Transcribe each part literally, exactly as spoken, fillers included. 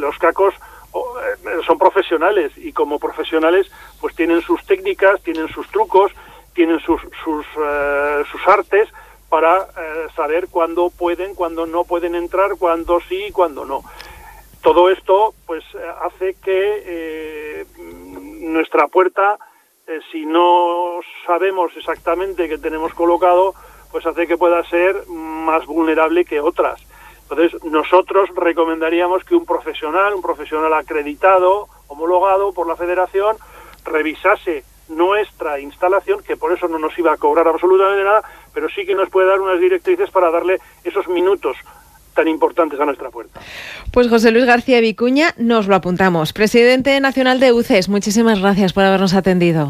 los cacos eh, son profesionales y como profesionales pues tienen sus técnicas, tienen sus trucos, tienen sus sus, eh, sus artes para eh, saber cuándo pueden, cuándo no pueden entrar, cuándo sí y cuándo no. Todo esto pues hace que eh, nuestra puerta, eh, si no sabemos exactamente qué tenemos colocado, pues hace que pueda ser más vulnerable que otras. Entonces, nosotros recomendaríamos que un profesional, un profesional acreditado, homologado por la Federación, revisase nuestra instalación, que por eso no nos iba a cobrar absolutamente nada, pero sí que nos puede dar unas directrices para darle esos minutos tan importantes a nuestra puerta. Pues José Luis García Vicuña, nos lo apuntamos. Presidente nacional de U C E S, muchísimas gracias por habernos atendido.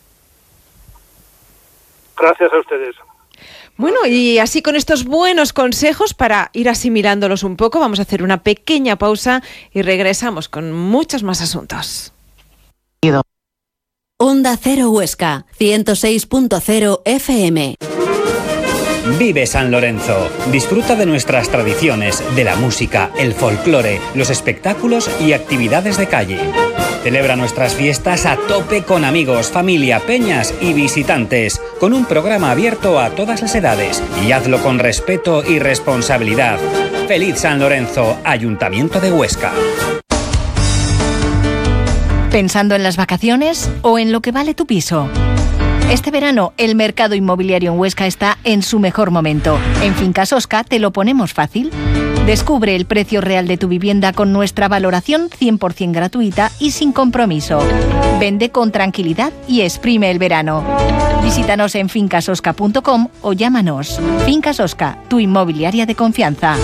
Gracias a ustedes. Bueno, y así con estos buenos consejos para ir asimilándolos un poco, vamos a hacer una pequeña pausa y regresamos con muchos más asuntos. Onda Cero Huesca, ciento seis punto cero F M. Vive San Lorenzo. Disfruta de nuestras tradiciones, de la música, el folclore, los espectáculos y actividades de calle. Celebra nuestras fiestas a tope con amigos, familia, peñas y visitantes, con un programa abierto a todas las edades. Y hazlo con respeto y responsabilidad. Feliz San Lorenzo, Ayuntamiento de Huesca. ¿Pensando en las vacaciones o en lo que vale tu piso? Este verano, el mercado inmobiliario en Huesca está en su mejor momento. En Fincas Osca te lo ponemos fácil. Descubre el precio real de tu vivienda con nuestra valoración cien por ciento gratuita y sin compromiso. Vende con tranquilidad y exprime el verano. Visítanos en fincas osca punto com o llámanos. Fincas Osca, tu inmobiliaria de confianza.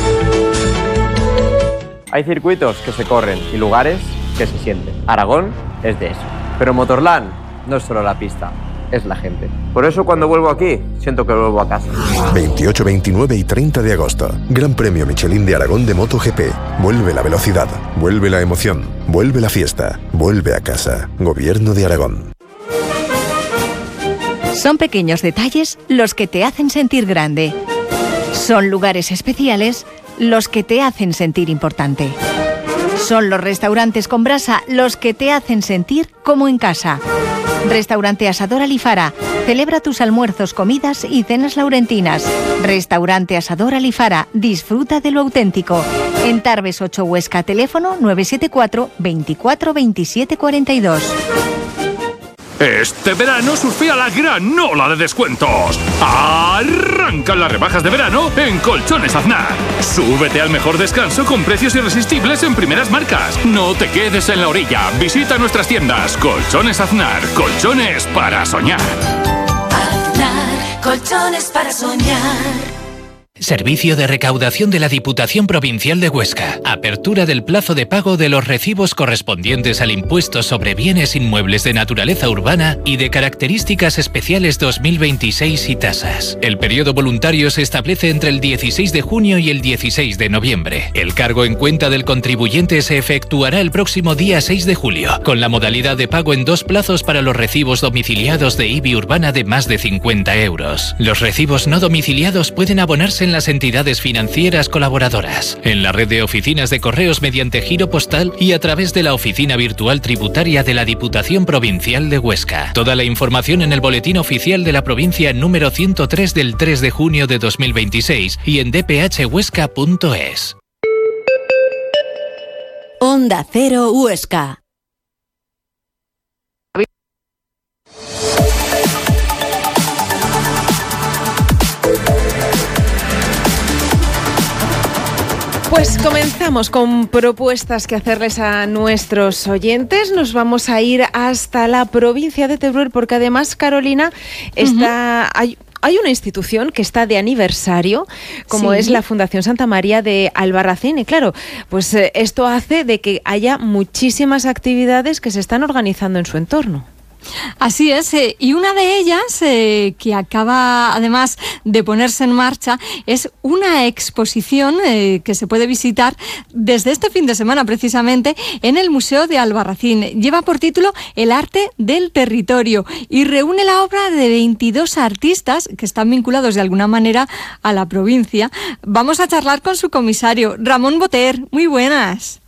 Hay circuitos que se corren y lugares que se sienten. Aragón es de eso. Pero Motorland no es solo la pista, es la gente. Por eso cuando vuelvo aquí, siento que vuelvo a casa. veintiocho, veintinueve y treinta de agosto. Gran Premio Michelin de Aragón de MotoGP. Vuelve la velocidad, vuelve la emoción, vuelve la fiesta, vuelve a casa. Gobierno de Aragón. Son pequeños detalles los que te hacen sentir grande. Son lugares especiales los que te hacen sentir importante. Son los restaurantes con brasa los que te hacen sentir como en casa. Restaurante Asador Alifara. Celebra tus almuerzos, comidas y cenas laurentinas. Restaurante Asador Alifara. Disfruta de lo auténtico. En Tarbes ocho Huesca, teléfono nueve siete cuatro, veinticuatro, veintisiete cuarenta y dos. Este verano surfea la gran ola de descuentos. Arrancan las rebajas de verano en Colchones Aznar. Súbete al mejor descanso con precios irresistibles en primeras marcas. No te quedes en la orilla. Visita nuestras tiendas. Colchones Aznar. Colchones para soñar. Aznar. Colchones para soñar. Servicio de recaudación de la Diputación Provincial de Huesca. Apertura del plazo de pago de los recibos correspondientes al impuesto sobre bienes inmuebles de naturaleza urbana y de características especiales dos mil veintiséis y tasas. El periodo voluntario se establece entre el dieciséis de junio y el dieciséis de noviembre. El cargo en cuenta del contribuyente se efectuará el próximo día seis de julio, con la modalidad de pago en dos plazos para los recibos domiciliados de I B I urbana de más de cincuenta euros. Los recibos no domiciliados pueden abonarse en las entidades financieras colaboradoras, en la red de oficinas de correos mediante giro postal y a través de la oficina virtual tributaria de la Diputación Provincial de Huesca. Toda la información en el boletín oficial de la provincia número ciento tres del tres de junio de dos mil veintiséis y en d p h huesca punto es. Onda Cero Huesca. Pues comenzamos con propuestas que hacerles a nuestros oyentes. Nos vamos a ir hasta la provincia de Teruel porque además, Carolina, está... Uh-huh. hay, Hay una institución que está de aniversario, como sí. es la Fundación Santa María de Albarracín. Y claro, pues eh, esto hace de que haya muchísimas actividades que se están organizando en su entorno. Así es, eh, y una de ellas eh, que acaba además de ponerse en marcha es una exposición eh, que se puede visitar desde este fin de semana precisamente en el Museo de Albarracín. Lleva por título El arte del territorio y reúne la obra de veintidós artistas que están vinculados de alguna manera a la provincia. Vamos a charlar con su comisario, Ramón Boter. Muy buenas.